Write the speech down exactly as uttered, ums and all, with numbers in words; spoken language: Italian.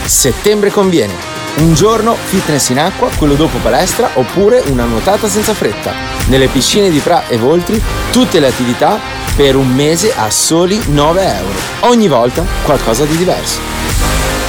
Settembre conviene. Un giorno fitness in acqua, quello dopo palestra, oppure una nuotata senza fretta. Nelle piscine di Pra e Voltri tutte le attività per un mese a soli nove euro. Ogni volta qualcosa di diverso.